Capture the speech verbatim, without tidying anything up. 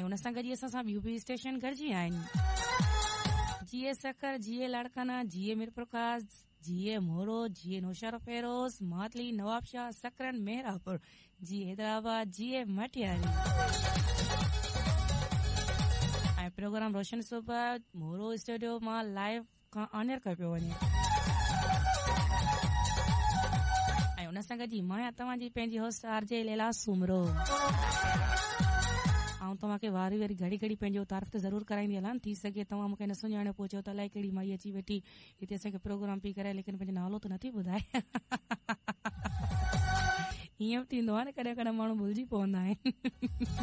हुन सां गॾु असां सां ॿियूं बि स्टेशन गॾिजी आहिनि, जीए सखर, जीए लाड़काना, जीए मीरप्रकाश, जीए मोरो, जीए नौशहर फेरोज, मातली, नवाबशाह, सकरन, मेहरापुर, जी हैदराबाद, जीए मटियारी। ऐं प्रोग्राम रोशन सुबह मोरो स्टूडियो मां लाइव खां ऑनर कयो पियो वञे। ऐं हुन सां गॾु मां आहियां तव्हांजी पंहिंजी होस्ट आरजे लैला सुमरो। ऐं तव्हांखे वारी वारी घड़ी घड़ी पंहिंजो तारीफ़ त ज़रूर कराईंदी हलां, थी सघे तव्हां मूंखे न सुञाणे पहुचो त अलाए कहिड़ी माई अची वेठी हिते असांखे प्रोग्राम पई करे, लेकिन पंहिंजो नालो त नथी ॿुधाए। ईअं बि थींदो आहे न, कॾहिं कॾहिं माण्हू भुलिजी पवंदा आहिनि।